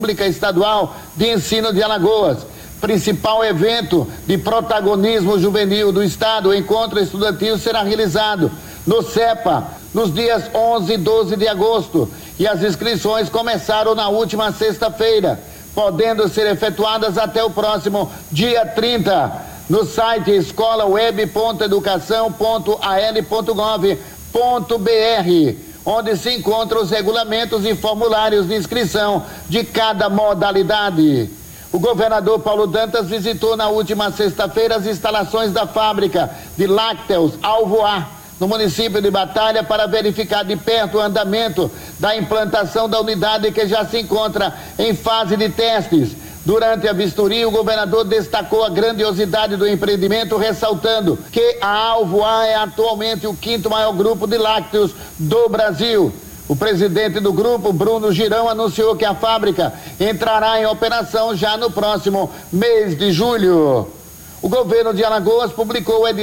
Pública Estadual de Ensino de Alagoas. Principal evento de protagonismo juvenil do estado, o encontro estudantil será realizado no CEPA nos dias 11 e 12 de agosto e as inscrições começaram na última sexta-feira, podendo ser efetuadas até o próximo dia 30 no site escolaweb.educação.al.gov.br, onde se encontram os regulamentos e formulários de inscrição de cada modalidade. O governador Paulo Dantas visitou na última sexta-feira as instalações da fábrica de lácteos Alvoar, no município de Batalha, para verificar de perto o andamento da implantação da unidade que já se encontra em fase de testes. Durante a vistoria, o governador destacou a grandiosidade do empreendimento, ressaltando que a Alvoar é atualmente o 5º maior grupo de lácteos do Brasil. O presidente do grupo, Bruno Girão, anunciou que a fábrica entrará em operação já no próximo mês de julho. O governo de Alagoas publicou o edital